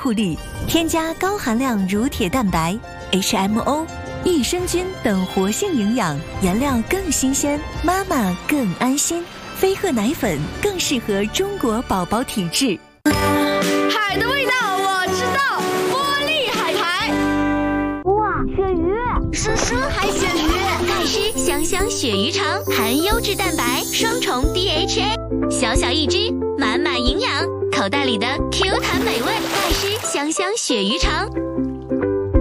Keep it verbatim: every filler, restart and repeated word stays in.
护力，添加高含量乳铁蛋白、H M O、益生菌等活性营养，原料更新鲜，妈妈更安心。飞鹤奶粉更适合中国宝宝体质。 海的味道我知道，玻璃海苔。 哇，鳕鱼！ 诗诗海鲜鱼， 盖诗香香鳕鱼肠，含优质蛋白，双重 D H A， 小小一只，满满营养，口袋里的 Q 弹美味。盖诗香香鳕鱼肠。